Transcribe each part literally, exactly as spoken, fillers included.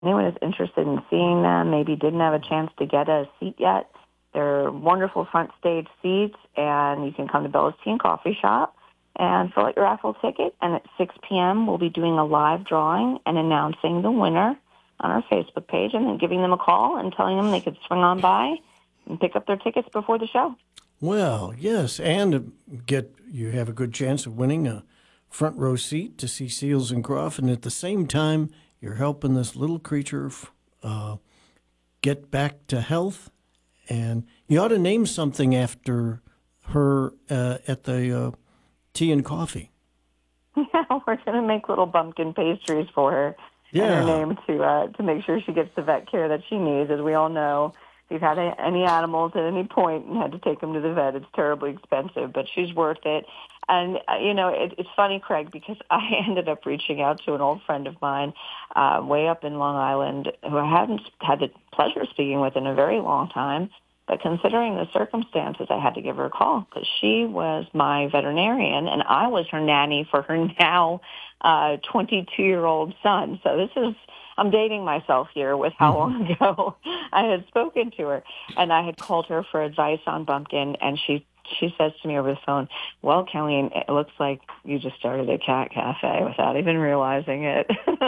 anyone is interested in seeing them, maybe didn't have a chance to get a seat yet, they're wonderful front stage seats, and you can come to Bella's Tea and Coffee Shop and fill out your raffle ticket. And at six p.m., we'll be doing a live drawing and announcing the winner on our Facebook page, and then giving them a call and telling them they could swing on by and pick up their tickets before the show. Well, yes, and get you have a good chance of winning a front row seat to see Seals and Croft, and at the same time, you're helping this little creature uh, get back to health. And you ought to name something after her uh, at the uh, tea and coffee. Yeah, we're going to make little bumpkin pastries for her. Yeah. And her name to uh, to make sure she gets the vet care that she needs. As we all know, if you've had a, any animals at any point and had to take them to the vet, it's terribly expensive, but she's worth it. And, uh, you know, it, it's funny, Craig, because I ended up reaching out to an old friend of mine uh, way up in Long Island who I hadn't had the pleasure of speaking with in a very long time. But considering the circumstances, I had to give her a call because she was my veterinarian and I was her nanny for her now uh, twenty-two-year-old son. So this is, I'm dating myself here with how long ago I had spoken to her. And I had called her for advice on Bumpkin, and she she says to me over the phone, well, Colleen, it looks like you just started a cat cafe without even realizing it.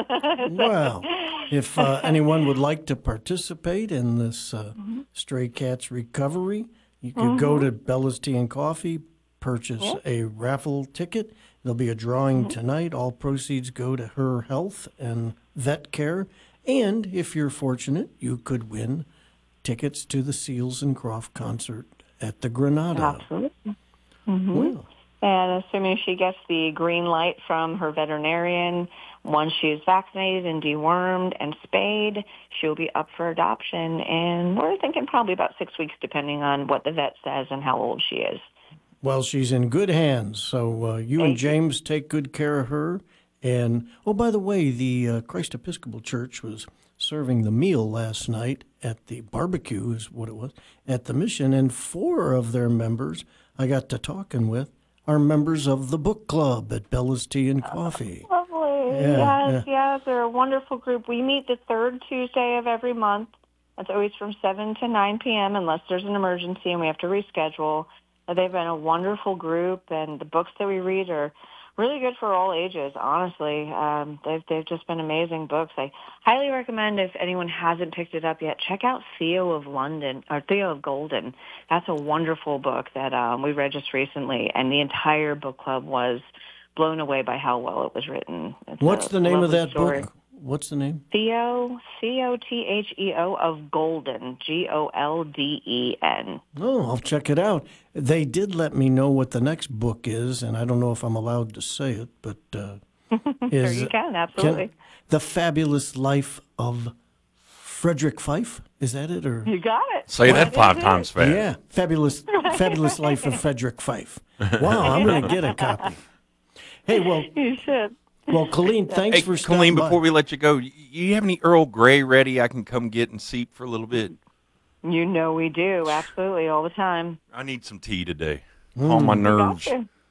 Well, if uh, anyone would like to participate in this uh, mm-hmm. Stray Cats recovery, you could mm-hmm. go to Bella's Tea and Coffee, purchase yeah. a raffle ticket. There'll be a drawing mm-hmm. tonight. All proceeds go to her health and vet care. And if you're fortunate, you could win tickets to the Seals and Croft concert at the Granada. Absolutely. Mm-hmm. Well. And assuming she gets the green light from her veterinarian, once she's vaccinated and dewormed and spayed, she'll be up for adoption. And we're thinking probably about six weeks, depending on what the vet says and how old she is. Well, she's in good hands. So uh, you Thank and James you. take good care of her. And, oh, by the way, the uh, Christ Episcopal Church was serving the meal last night at the barbecue, is what it was, at the Mission. And four of their members I got to talking with are members of the book club at Bella's Tea and Coffee. Oh, lovely. Yeah, yes, yeah. yes. They're a wonderful group. We meet the third Tuesday of every month. It's always from seven to nine p.m. unless there's an emergency and we have to reschedule. They've been a wonderful group, and the books that we read are really good for all ages, honestly. Um, they've, they've just been amazing books. I highly recommend, if anyone hasn't picked it up yet, check out Theo of London, or Theo of Golden. That's a wonderful book that um, we read just recently, and the entire book club was blown away by how well it was written. It's What's the name of that story. book? What's the name? Theo, C O T H E O of Golden, G O L D E N. Oh, I'll check it out. They did let me know what the next book is, and I don't know if I'm allowed to say it, but uh, is sure you can, absolutely. Can, The Fabulous Life of Frederick Fife. Is that it? Or you got it. Say what that five times fast. Yeah, Fabulous, Fabulous Life of Frederick Fife. Wow, I'm going to get a copy. Hey, well, you should. Well, Colleen, thanks hey, for stopping Colleen, by. before we let you go, you have any Earl Grey ready I can come get and seep for a little bit? You know we do, absolutely, all the time. I need some tea today. Mm. On my nerves.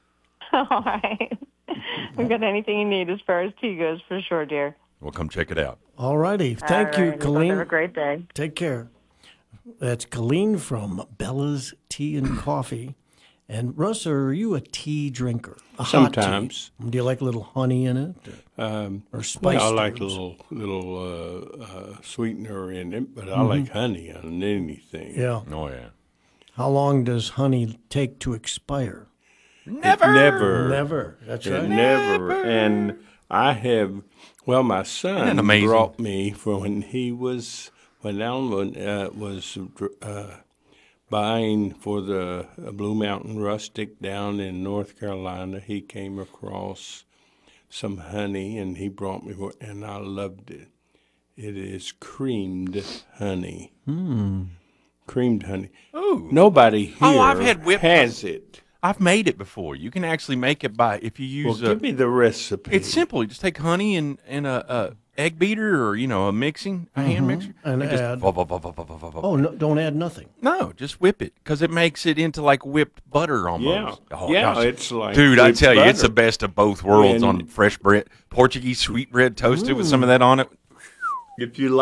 All right. We've got anything you need as far as tea goes, for sure, dear. Well, come check it out. All righty. Thank all you, right. Colleen. Have a great day. Take care. That's Colleen from Bella's Tea and Coffee. And Russ, are you a tea drinker? A Sometimes. Hot tea? Do you like a little honey in it, or, um, or spice? I like a little little uh, uh, sweetener in it, but I mm-hmm. like honey on anything. Yeah. Oh yeah. How long does honey take to expire? Never. It never. Never. That's right. Never. never. And I have. Well, my son brought me from when he was when Alan uh, was. Uh, buying for the Blue Mountain Rustic down in North Carolina. He came across some honey, and he brought me, and I loved it. It is creamed honey. Mm. Creamed honey. Ooh. Nobody here oh, I've had whipped has it. I've made it before. You can actually make it by, if you use well, a... give me the recipe. It's simple. You just take honey and, and a... a egg beater, or you know, a mixing, a mm-hmm. hand mixer, and, and just add. Vo, vo, vo, vo, vo, vo, vo. Oh, no, don't add nothing. No, just whip it because it makes it into like whipped butter almost. Yeah, oh, yeah, gosh. it's like dude. I tell butter. you, it's the best of both worlds and, on fresh bread, Portuguese sweet bread toasted mm. with some of that on it. If you